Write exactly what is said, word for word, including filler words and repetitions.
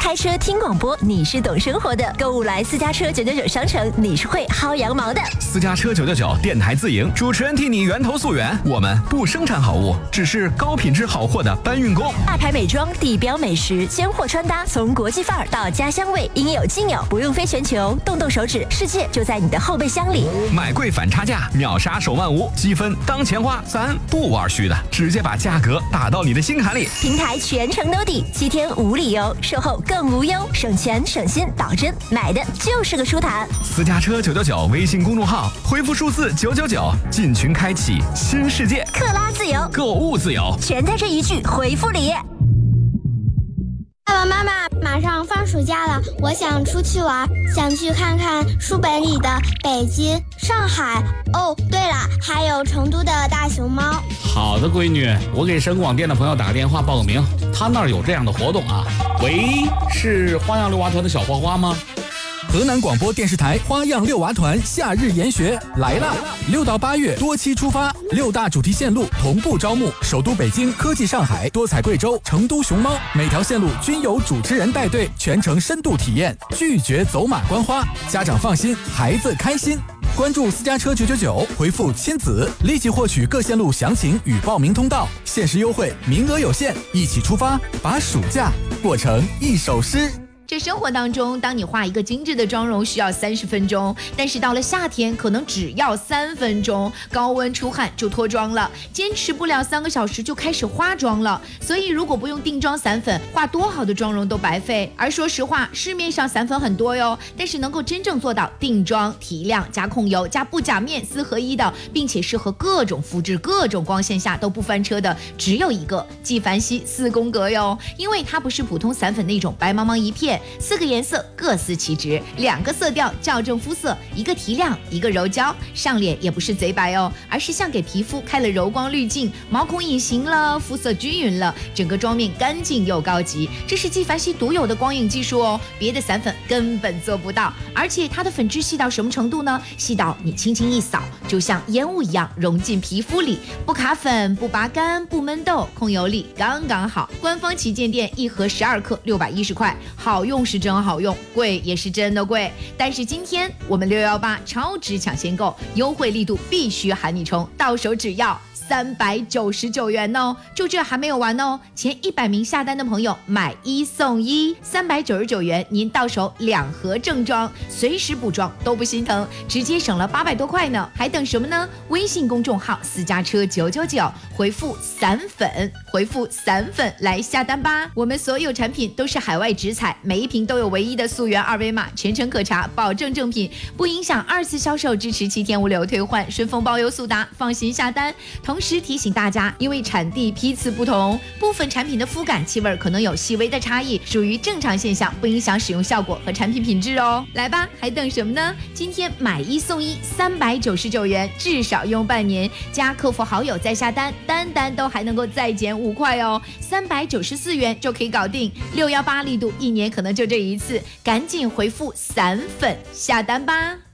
开车听广播，你是懂生活的；购物来私家车九九九商城，你是会薅羊毛的。 私家车九九九电台自营，主持人替你源头溯源。我们不生产好物，只是高品质好货的搬运工。 大牌美妆、地标美食、尖货穿搭，从国际范儿到家乡味，应有尽有，不用飞全球，动动手指，世界就在你的后备箱里。 买贵反差价，秒杀手万无，积分当钱花，咱不玩虚的，直接把价格打到你的心坎里。 平台全程兜底，七天无理由，售后更无忧，省钱省心，保真，买的就是个舒坦。 私家车九九九微信公众号，回复数字九九九，进群开启新世界， 克拉自由， 购物自由， 全在这一句回复里。 爸爸妈妈，马上放暑假了，我想出去玩，想去看看书本里的北京、上海。哦，对了，还有成都的大熊猫。 好的，闺女，我给省广电的朋友打个电话报个名，他那儿有这样的活动啊。喂，是花样溜娃团的小花花吗？ 河南广播电视台花样溜娃团夏日研学来了，六到八月多期出发，六大主题线路同步招募，首都北京、科技上海、多彩贵州、成都熊猫，每条线路均有主持人带队，全程深度体验，拒绝走马观花，家长放心，孩子开心。关注私家车九九九，回复亲子，立即获取各线路详情与报名通道，限时优惠，名额有限，一起出发，把暑假过成一首诗。 这生活当中，当你画一个精致的妆容需要三十分钟，但是到了夏天可能只要三分钟，高温出汗就脱妆了，坚持不了三个小时就开始化妆了。所以如果不用定妆散粉，画多好的妆容都白费。而说实话，市面上散粉很多哟，但是能够真正做到定妆、提亮、加控油、加不假面四合一的，并且适合各种肤质、各种光线下都不翻车的，只有一个纪梵希四宫格哟。因为它不是普通散粉那种白茫茫一片，四个颜色各司其职，两个色调校正肤色，一个提亮，一个柔焦，上脸也不是贼白哦，而是像给皮肤开了柔光滤镜，毛孔隐形了，肤色均匀了，整个妆面干净又高级。这是纪梵希独有的光影技术哦，别的散粉根本做不到。而且它的粉质细到什么程度呢？细到你轻轻一扫，就像烟雾一样融进皮肤里，不卡粉，不拔干，不闷痘，控油力刚刚好。官方旗舰店一盒十二克，六百一十块，好用是真好用，贵也是真的贵。但是今天我们六一八超值抢先购，优惠力度必须喊你冲，到手只要三百九十九元哦，就这还没有完哦！前一百名下单的朋友买一送一，三百九十九元，您到手两盒正装，随时补妆都不心疼，直接省了八百多块呢！还等什么呢？微信公众号私家车九九九，回复散粉，回复散粉来下单吧！我们所有产品都是海外直采，每一瓶都有唯一的溯源二维码，全程可查，保证正品，不影响二次销售，支持七天无理由退换，顺丰包邮速达，放心下单。同时提醒大家，因为产地批次不同，部分产品的肤感气味可能有细微的差异，属于正常现象，不影响使用效果和产品品质哦。来吧，还等什么呢？今天买一送一，三百九十九元，至少用半年，加客服好友再下单，单单都还能够再减五块哦，三百九十四元就可以搞定。六一八力度一年可能就这一次，赶紧回复散粉下单吧。